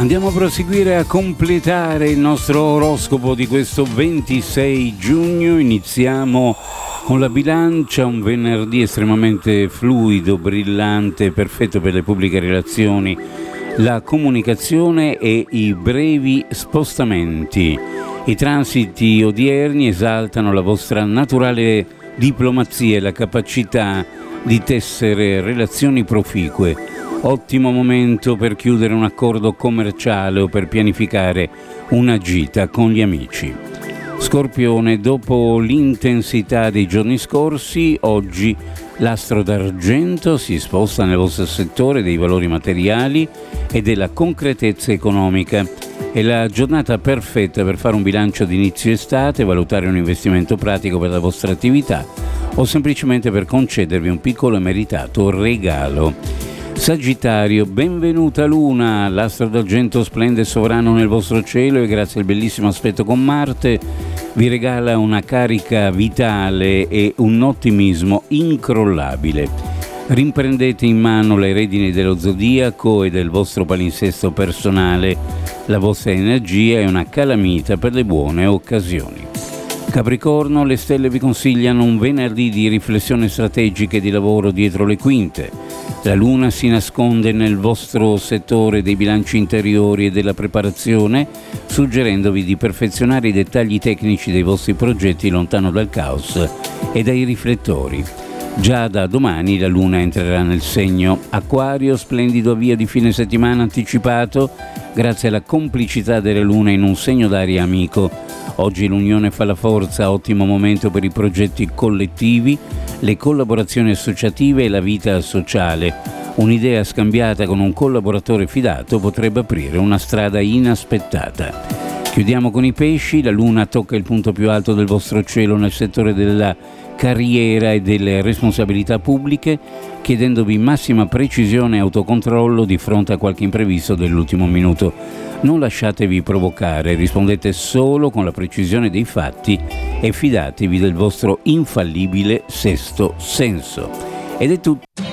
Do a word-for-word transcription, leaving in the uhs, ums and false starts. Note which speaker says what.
Speaker 1: Andiamo a proseguire a completare il nostro oroscopo di questo ventisei giugno. Iniziamo con la bilancia, un venerdì estremamente fluido, brillante, perfetto per le pubbliche relazioni, la comunicazione e i brevi spostamenti. I transiti odierni esaltano la vostra naturale diplomazia e la capacità di tessere relazioni proficue. Ottimo momento per chiudere un accordo commerciale o per pianificare una gita con gli amici. Scorpione, dopo l'intensità dei giorni scorsi, oggi l'astro d'argento si sposta nel vostro settore dei valori materiali e della concretezza economica. È la giornata perfetta per fare un bilancio di inizio estate, valutare un investimento pratico per la vostra attività o semplicemente per concedervi un piccolo e meritato regalo. Sagittario, benvenuta Luna, l'astro d'argento splende sovrano nel vostro cielo e grazie al bellissimo aspetto con Marte vi regala una carica vitale e un ottimismo incrollabile. Rimprendete in mano le redini dello zodiaco e del vostro palinsesto personale. La vostra energia è una calamita per le buone occasioni. Capricorno, le stelle vi consigliano un venerdì di riflessione strategica e di lavoro dietro le quinte. La luna si nasconde nel vostro settore dei bilanci interiori e della preparazione, suggerendovi di perfezionare i dettagli tecnici dei vostri progetti lontano dal caos e dai riflettori. Già da domani la luna entrerà nel segno Acquario, splendido avvio di fine settimana anticipato grazie alla complicità della luna in un segno d'aria amico. Oggi l'unione fa la forza, ottimo momento per i progetti collettivi, le collaborazioni associative e la vita sociale. Un'idea scambiata con un collaboratore fidato potrebbe aprire una strada inaspettata. Chiudiamo con i pesci, la luna tocca il punto più alto del vostro cielo nel settore della carriera e delle responsabilità pubbliche, chiedendovi massima precisione e autocontrollo di fronte a qualche imprevisto dell'ultimo minuto. Non lasciatevi provocare, rispondete solo con la precisione dei fatti e fidatevi del vostro infallibile sesto senso. Ed è tutto.